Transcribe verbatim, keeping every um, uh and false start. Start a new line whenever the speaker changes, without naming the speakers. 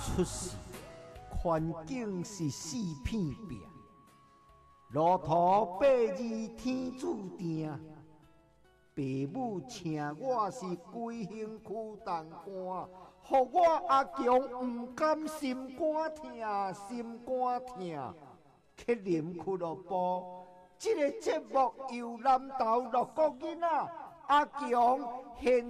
出世，环境是四片壁，路途八字天注定。父母请我是归乡去当官，予我阿强不甘心肝疼，心肝疼。去啉俱乐部，这个节目由南投六个囡仔阿强现